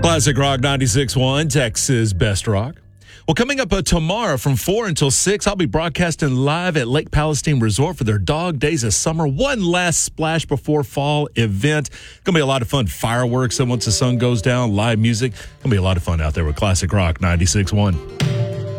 Classic Rock 96.1, Texas Best Rock. Well, coming up tomorrow from 4 until 6, I'll be broadcasting live at Lake Palestine Resort for their Dog Days of Summer. One last splash before fall event. Going to be a lot of fun. Fireworks, and once the sun goes down, live music. Going to be a lot of fun out there with Classic Rock 96.1.